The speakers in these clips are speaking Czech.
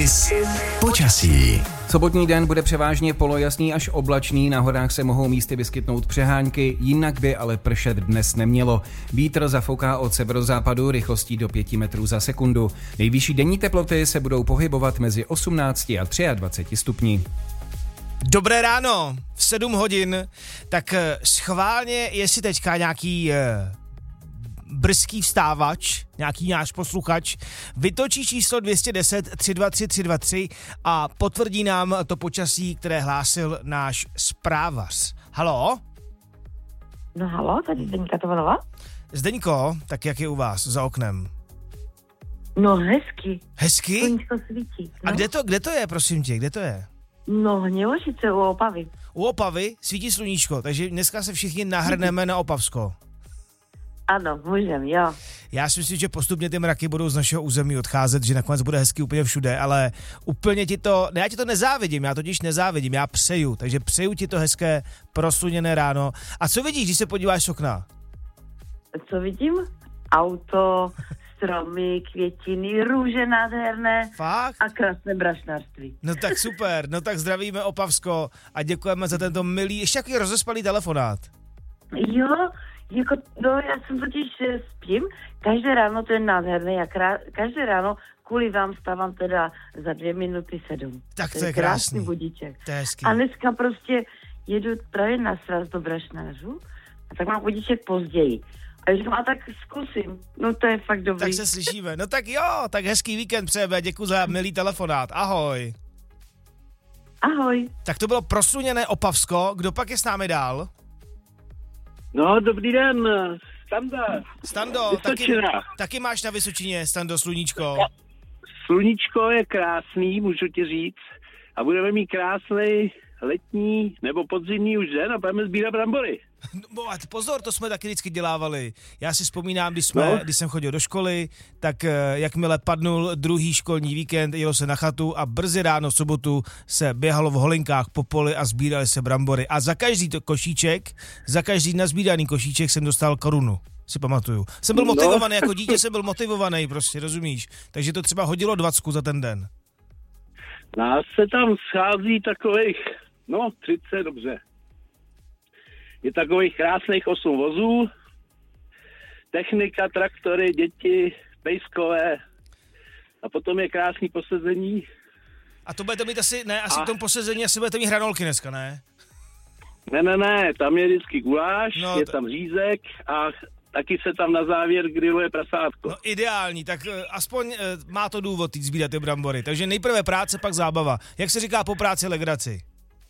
Počasí. Sobotní den bude převážně polojasný až oblačný, na horách se mohou místy vyskytnout přehánky, jinak by ale pršet dnes nemělo. Vítr zafouká od severozápadu rychlostí do 5 metrů za sekundu. Nejvyšší denní teploty se budou pohybovat mezi 18 a 23 stupni. Dobré ráno, v 7 hodin, tak schválně, jestli teďka nějaký brzký vstávač, nějaký náš posluchač, vytočí číslo 210 323 323 a potvrdí nám to počasí, které hlásil náš zprávař. Haló? No haló, tady Zdeňka Tovanová. Zdeňko, tak jak je u vás za oknem? No hezky. Hezky? Sluníčko svítí. No. A kde to je, prosím tě, kde to je? No Hněvošice u Opavy. U Opavy svítí sluníčko, takže dneska se všichni nahrneme na Opavsko. Ano, můžem, jo. Já si myslím, že postupně ty mraky budou z našeho území odcházet, že nakonec bude hezky úplně všude, ale úplně ti to, ne, já ti to nezávidím, já totiž nezávidím, já přeju, takže přeju ti to hezké prosluněné ráno. A co vidíš, když se podíváš z okna? Co vidím? Auto, stromy, květiny, růže nádherné. Fakt? A krásné brašnářství. No tak super, no tak zdravíme Opavsko a děkujeme za tento milý, ještě takový rozespalý telefonát. Jo, jako, no já jsem totiž spím, každé ráno to je nádherné, každé ráno kvůli vám stávám teda za 2:07. Tak to je krásný budíček. To je hezký. A dneska prostě jedu právě na sraz do Brašnářů a tak mám budíček později. A říkám, a tak zkusím, no to je fakt dobrý. Tak se slyšíme, no tak jo, tak hezký víkend přejeme, děkuji za milý telefonát, ahoj. Ahoj. Tak to bylo prosluněné Opavsko, kdo pak je s námi No, dobrý den, Stando, taky máš na Vysočině, Stando, sluníčko. Sluníčko je krásný, můžu ti říct, a budeme mít krásný letní nebo podzimní už den a budeme sbírat brambory. No a pozor, to jsme taky vždycky dělávali. Já si vzpomínám, když jsem chodil do školy, tak jakmile padnul druhý školní víkend, jelo se na chatu a brzy ráno v sobotu se běhalo v holinkách po poli a sbírali se brambory. A za každý za každý nazbíraný košíček jsem dostal korunu. Si pamatuju. Jsem byl motivovaný, jako dítě jsem byl motivovaný, prostě, rozumíš? Takže to třeba hodilo 20 za ten den. Nás se tam schází takových, 30, dobře. Je takových krásných 8 vozů, technika, traktory, děti, pejskové a potom je krásný posezení. A to budete mít asi v tom posezení asi budete mít hranolky dneska, ne? Ne, tam je vždycky guláš, je tam řízek a taky se tam na závěr grilluje prasátko. No ideální, tak aspoň má to důvod jít sbírat ty brambory. Takže nejprve práce, pak zábava. Jak se říká po práci legraci?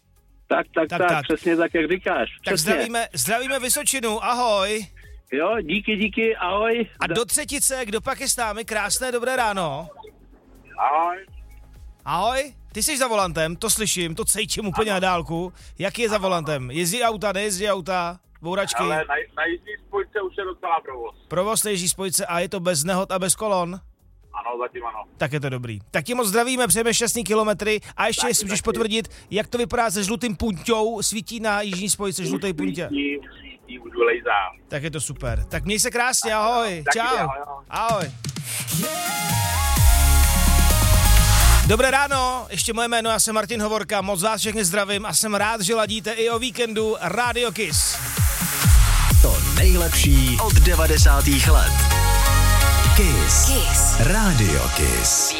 Tak, přesně tak, jak říkáš. Tak zdravíme Vysočinu, ahoj. Jo, díky, ahoj. A do třetice, kdo pak je s námi? Krásné dobré ráno. Ahoj. Ahoj, ty jsi za volantem, to slyším, to cítím úplně na dálku. Jak je za volantem? Jezdí auta, nejezdí auta? Bouračky? Ale na jižní spojce už je docela provoz. Provoz na jižní spojce a je to bez nehod a bez kolon? Ano, zatím ano. Tak je to dobrý. Tak ti moc zdravíme, přejeme šťastný kilometry a ještě jestli můžeš potvrdit, jak to vypadá se žlutým punťou, svítí na jižní spojce žlutý puntě. Svítí, už vylejzá. Tak je to super. Tak měj se krásně, ahoj. Čau. Ahoj. Dobré ráno, ještě moje jméno, já jsem Martin Hovorka, moc vás všechny zdravím a jsem rád, že ladíte i o víkendu Radio Kiss. To nejlepší od 90. let. Kiss. Radio Kiss.